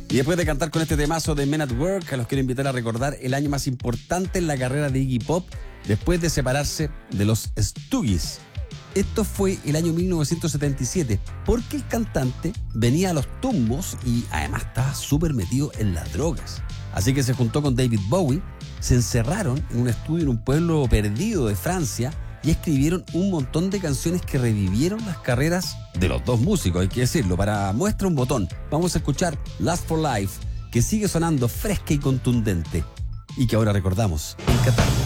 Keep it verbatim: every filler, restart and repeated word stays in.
Y después de cantar con este temazo de Men at Work, los quiero invitar a recordar el año más importante en la carrera de Iggy Pop después de separarse de los Stooges. Esto fue el año mil novecientos setenta y siete, porque el cantante venía a los tumbos y además estaba súper metido en las drogas. Así que se juntó con David Bowie, se encerraron en un estudio en un pueblo perdido de Francia y escribieron un montón de canciones que revivieron las carreras de los dos músicos, hay que decirlo. Para muestra un botón, vamos a escuchar Last for Life, que sigue sonando fresca y contundente y que ahora recordamos en Catarro.